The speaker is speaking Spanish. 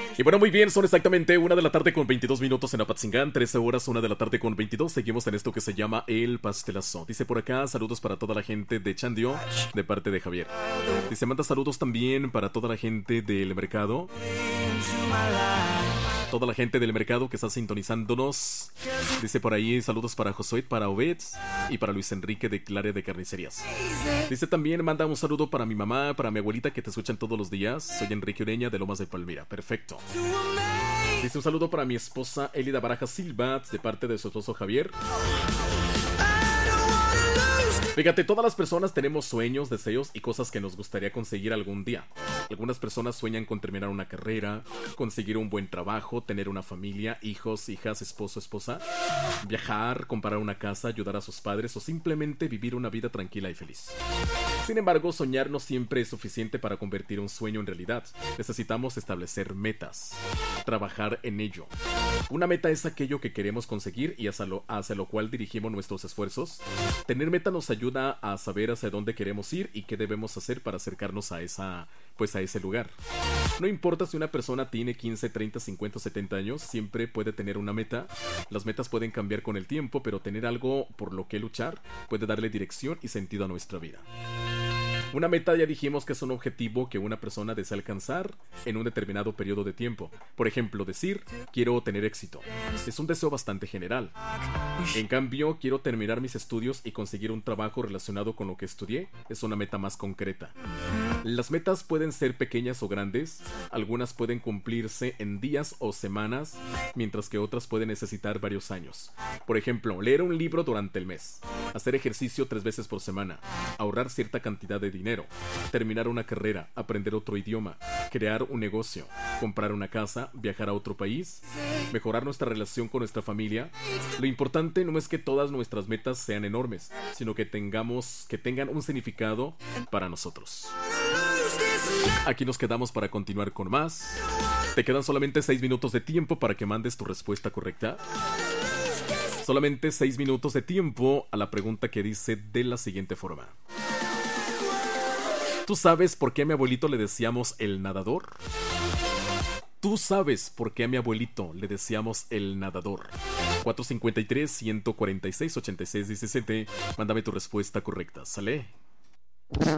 Y bueno, muy bien, son exactamente 1 de la tarde con 22 minutos en Apatzingán, 13 horas, 1 de la tarde con 22. Seguimos en esto que se llama El Pastelazo. Dice por acá, saludos para toda la gente de Chandio, de parte de Javier. Dice, manda saludos también para toda la gente del mercado. Toda la gente del mercado que está sintonizándonos. Dice por ahí, saludos para Josué, para Obed y para Luis Enrique de Clare de Carnicerías. Dice también, manda un saludo para mi mamá, para mi abuelita que te escuchan todos los días. Soy Enrique Ureña de Lomas de Palmira. Perfecto. Dice un saludo para mi esposa Elida Baraja Silva, de parte de su esposo Javier. Fíjate, todas las personas tenemos sueños, deseos y cosas que nos gustaría conseguir algún día. Algunas personas sueñan con terminar una carrera, conseguir un buen trabajo, tener una familia, hijos, hijas, esposo, esposa, viajar, comprar una casa, ayudar a sus padres o simplemente vivir una vida tranquila y feliz. Sin embargo, soñar no siempre es suficiente para convertir un sueño en realidad. Necesitamos establecer metas, trabajar en ello. Una meta es aquello que queremos conseguir y hacia lo cual dirigimos nuestros esfuerzos. Tener meta nos ayuda a saber hacia dónde queremos ir y qué debemos hacer para acercarnos a ese lugar. No importa si una persona tiene 15, 30, 50 o 70 años, siempre puede tener una meta. Las metas pueden cambiar con el tiempo, pero tener algo por lo que luchar puede darle dirección y sentido a nuestra vida. Una meta ya dijimos que es un objetivo que una persona desea alcanzar en un determinado periodo de tiempo. Por ejemplo, decir, quiero tener éxito. Es un deseo bastante general. En cambio, quiero terminar mis estudios y conseguir un trabajo relacionado con lo que estudié. Es una meta más concreta. Las metas pueden ser pequeñas o grandes. Algunas pueden cumplirse en días o semanas, mientras que otras pueden necesitar varios años. Por ejemplo, leer un libro durante el mes, hacer ejercicio 3 veces por semana, ahorrar cierta cantidad de dinero, terminar una carrera, aprender otro idioma, crear un negocio, comprar una casa, viajar a otro país, mejorar nuestra relación con nuestra familia. Lo importante no es que todas nuestras metas sean enormes, sino que tengan un significado para nosotros. Aquí nos quedamos para continuar con más. Te quedan solamente 6 minutos de tiempo para que mandes tu respuesta correcta. Solamente 6 minutos de tiempo a la pregunta que dice de la siguiente forma. ¿Tú sabes por qué a mi abuelito le decíamos el nadador? ¿Tú sabes por qué a mi abuelito le decíamos el nadador? 453-146-8617. Mándame tu respuesta correcta, ¿sale?